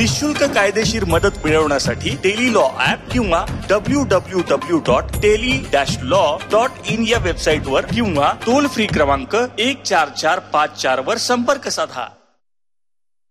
निशुल्क कायदेशीर मदत मिळवण्यासाठी टेली लॉ ऍप किंवा www.teli-law.in या वेबसाईटवर किंवा टोल फ्री क्रमांक 14454 वर संपर्क साधा.